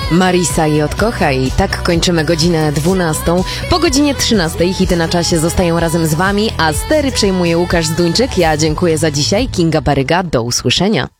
Marisa i Odkocha i tak kończymy godzinę 12. Po godzinie 13 hity na czasie zostają razem z wami, a stery przejmuje Łukasz Zduńczyk. Ja dziękuję za dzisiaj. Kinga Baryga, do usłyszenia.